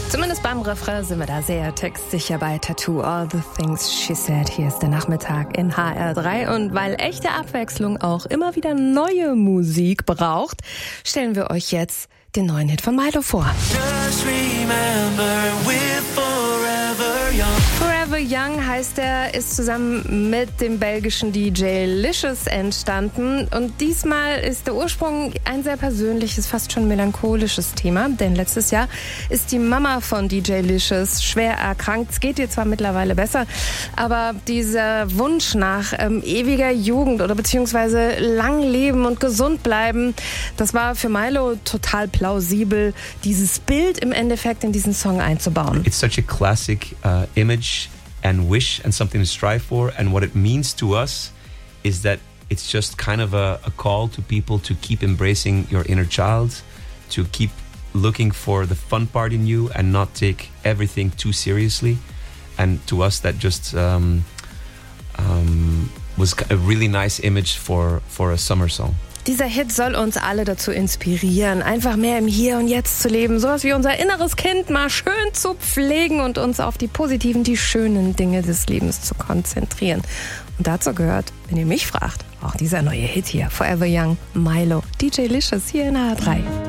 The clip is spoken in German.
Zumindest beim Refrain sind wir da sehr textsicher bei Tattoo. All the things she said. Hier ist der Nachmittag in HR3. Und weil echte Abwechslung auch immer wieder neue Musik braucht, stellen wir euch jetzt den neuen Hit von Milo vor. Just remember we're forever young. Forever Young heißt er, ist zusammen mit dem belgischen DJ Licious entstanden. Und diesmal ist der Ursprung ein sehr persönliches, fast schon melancholisches Thema. Denn letztes Jahr ist die Mama von DJ Licious schwer erkrankt. Es geht ihr zwar mittlerweile besser, aber dieser Wunsch nach ewiger Jugend oder beziehungsweise lang leben und gesund bleiben, das war für Milo total plausibel, dieses Bild im Endeffekt in diesen Song einzubauen. It's such a classic image and wish and something to strive for, and what it means to us is that it's just kind of a call to people to keep embracing your inner child, to keep looking for the fun part in you and not take everything too seriously. And to us that just was a really nice image for a summer song. Dieser Hit soll uns alle dazu inspirieren, einfach mehr im Hier und Jetzt zu leben, sowas wie unser inneres Kind mal schön zu pflegen und uns auf die positiven, die schönen Dinge des Lebens zu konzentrieren. Und dazu gehört, wenn ihr mich fragt, auch dieser neue Hit hier, Forever Young, Milo, DJ Licious hier in HR3.